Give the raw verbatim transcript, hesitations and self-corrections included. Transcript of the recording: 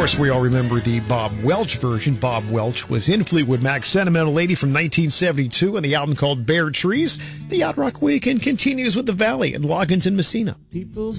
course, we all remember the Bob Welch version. Bob Welch was in Fleetwood Mac's Sentimental Lady from nineteen seventy-two on the album called Bare Trees. The Yacht Rock Weekend continues with The Valley and Loggins in Messina. People